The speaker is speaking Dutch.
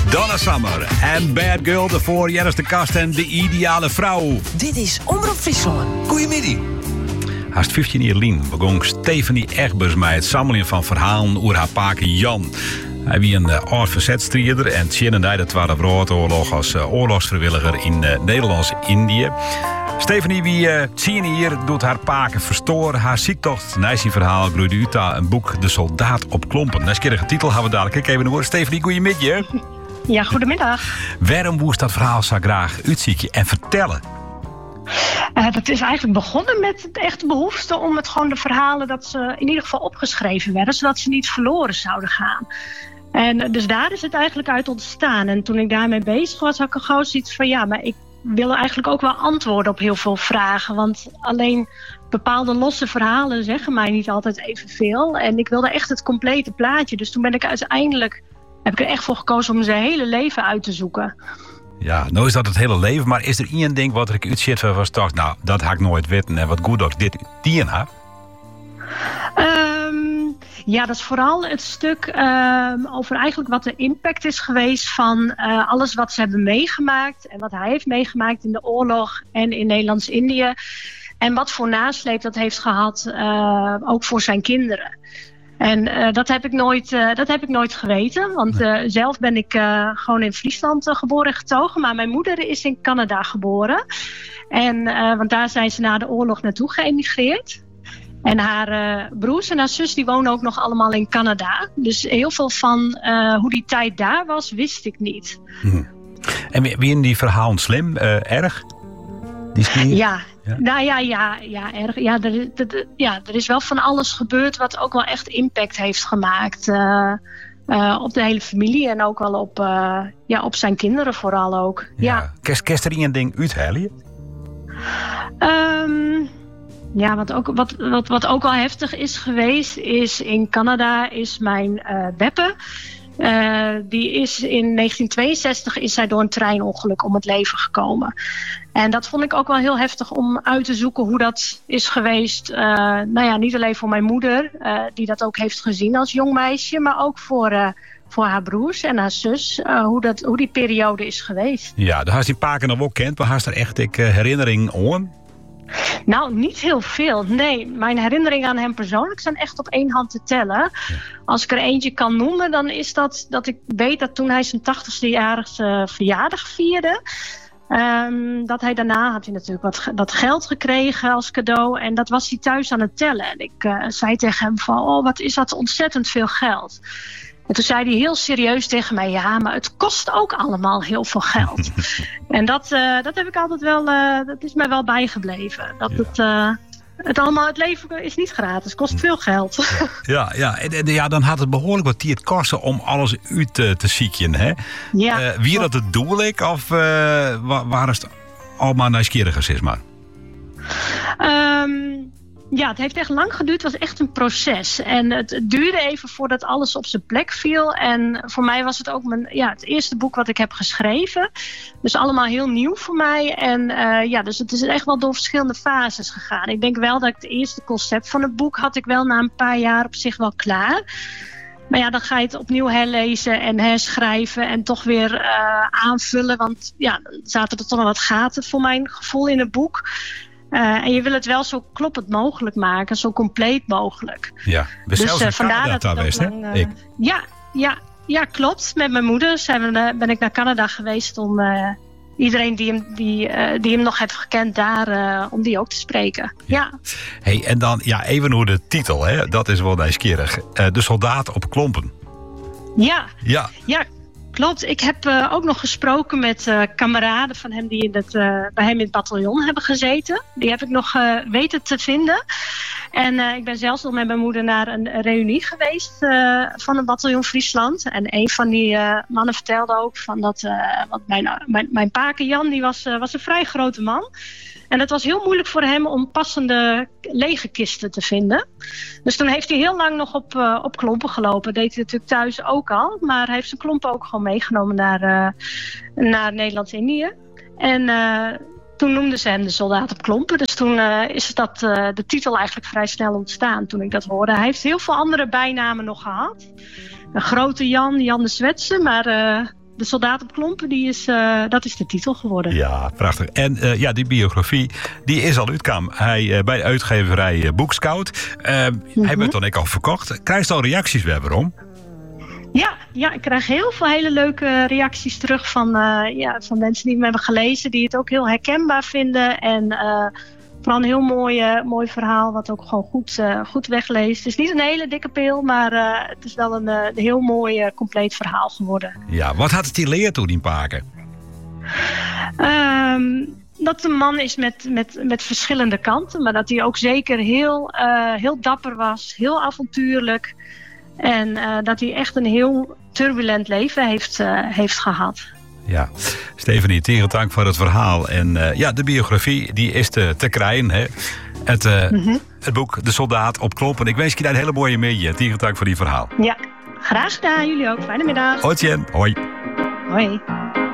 Donna Summer en Bad Girl, de voorjaars de kast en de ideale vrouw. Dit is Omroep Friesland. Goedemiddag. Haast 15 jaar lien begon Stephanie Egbers met het sammelen van verhalen over haar paake Jan. Hij was een oud-verzetstrijder en tjennendij de Tweede Wereldoorlog als oorlogsvrijwilliger in Nederlands-Indië. Stephanie, wie 10 jaar doet haar paken verstoren. Haar ziektocht, zijn verhaal, groeide uit aan een boek De Soldaat op Klompen. Een titel gaan we dadelijk even horen. Stephanie, goedemiddag. Ja, goedemiddag. Waarom moest dat verhaal zo graag uitzieken en vertellen? Dat is eigenlijk begonnen met de echte behoefte om het gewoon de verhalen dat ze in ieder geval opgeschreven werden, zodat ze niet verloren zouden gaan. En dus daar is het eigenlijk uit ontstaan. En toen ik daarmee bezig was, had ik al gauw zoiets van ja, maar ik wil eigenlijk ook wel antwoorden op heel veel vragen. Want alleen bepaalde losse verhalen zeggen mij niet altijd evenveel. En ik wilde echt het complete plaatje. Dus toen heb ik er echt voor gekozen om zijn hele leven uit te zoeken. Ja, nou is dat het hele leven, maar is er één ding wat ik uitzet van was toch, nou, dat had ik nooit weten en wat goed dat dit DNA? Ja, dat is vooral het stuk over eigenlijk wat de impact is geweest van alles wat ze hebben meegemaakt en wat hij heeft meegemaakt in de oorlog en in Nederlands-Indië. En wat voor nasleep dat heeft gehad, ook voor zijn kinderen. En dat heb ik nooit geweten. Want zelf ben ik gewoon in Friesland geboren en getogen. Maar mijn moeder is in Canada geboren. En, want daar zijn ze na de oorlog naartoe geëmigreerd. En haar broers en haar zus die wonen ook nog allemaal in Canada. Dus heel veel van hoe die tijd daar was, wist ik niet. En wie in die verhalen slim? Erg? Ja. Nou ja, erg. Ja, er is wel van alles gebeurd wat ook wel echt impact heeft gemaakt op de hele familie en ook wel op zijn kinderen vooral ook. Ja. Kerst er een ding uithalen? Ja, wat ook wel heftig is geweest is in Canada is mijn Beppe. Die is in 1962 is zij door een treinongeluk om het leven gekomen. En dat vond ik ook wel heel heftig om uit te zoeken hoe dat is geweest. Niet alleen voor mijn moeder, die dat ook heeft gezien als jong meisje, maar ook voor haar broers en haar zus, hoe die periode is geweest. Ja, de haast die paken nog wel kent, maar haast er echt herinnering aan? Nou, niet heel veel. Nee, mijn herinneringen aan hem persoonlijk zijn echt op één hand te tellen. Ja. Als ik er eentje kan noemen, dan is dat ik weet dat toen hij zijn 80ste-jarige verjaardag vierde, dat hij daarna had hij natuurlijk wat geld gekregen als cadeau. En dat was hij thuis aan het tellen. En ik zei tegen hem van, oh, wat is dat ontzettend veel geld. En toen zei hij heel serieus tegen mij, ja, maar het kost ook allemaal heel veel geld. En dat heb ik altijd wel, dat is mij wel bijgebleven. Dat het leven is niet gratis, het kost veel geld. Ja, dan had het behoorlijk wat tijd kosten om alles uit te zieken, hè? Ja. Wie dat het doel ik of waar is het allemaal nieuwsgieriger, zeg maar? Ja, het heeft echt lang geduurd. Het was echt een proces. En het duurde even voordat alles op zijn plek viel. En voor mij was het ook het eerste boek wat ik heb geschreven. Dus allemaal heel nieuw voor mij. En dus het is echt wel door verschillende fases gegaan. Ik denk wel dat ik het eerste concept van het boek had ik wel na een paar jaar op zich wel klaar. Maar ja, dan ga je het opnieuw herlezen en herschrijven en toch weer aanvullen. Want ja, er zaten er toch nog wat gaten voor mijn gevoel in het boek. En je wil het wel zo kloppend mogelijk maken, zo compleet mogelijk. Ja, dus vandaar dat geweest, hè? Ja, klopt. Met mijn moeder ben ik naar Canada geweest om iedereen die hem nog heeft gekend daar, om die ook te spreken. Ja. Hey, en dan even hoe de titel, hè? Dat is wel nieuwsgierig. De Soldaat op Klompen. Ja. Klopt, ik heb ook nog gesproken met kameraden van hem die bij hem in het bataljon hebben gezeten. Die heb ik nog weten te vinden. En ik ben zelfs nog met mijn moeder naar een reunie geweest van het bataljon Friesland. En een van die mannen vertelde ook van dat want mijn paken Jan die was een vrij grote man. En het was heel moeilijk voor hem om passende legerkisten te vinden. Dus toen heeft hij heel lang nog op klompen gelopen. Dat deed hij natuurlijk thuis ook al. Maar hij heeft zijn klompen ook gewoon meegenomen naar Nederlands-Indië. En toen noemden ze hem de Soldaat op Klompen. Dus toen is de titel eigenlijk vrij snel ontstaan toen ik dat hoorde. Hij heeft heel veel andere bijnamen nog gehad. Een grote Jan de Zwetse. Maar De Soldaat op Klompen, dat is de titel geworden. Ja, prachtig. En die biografie, die is al uitkwam. Hij bij de uitgeverij Boekscout. Hij werd dan ook al verkocht. Krijg je al reacties weer waarom? Ja, ik krijg heel veel hele leuke reacties terug van mensen die me hebben gelezen, die het ook heel herkenbaar vinden. En vooral een heel mooi verhaal, wat ook gewoon goed wegleest. Het is niet een hele dikke pil, maar het is wel een heel mooi, compleet verhaal geworden. Ja, wat had het die leerd toen in Paken? Dat een man is met verschillende kanten, maar dat hij ook zeker heel dapper was, heel avontuurlijk. En dat hij echt een heel turbulent leven heeft gehad. Ja, Stefanie, tegen dank voor het verhaal. En de biografie die is te krijgen. Hè? Het boek De Soldaat op Klompen. Ik wens je daar een hele mooie mee. Tegen dank voor die verhaal. Ja, graag gedaan. Jullie ook. Fijne middag. Hoi. Hoi.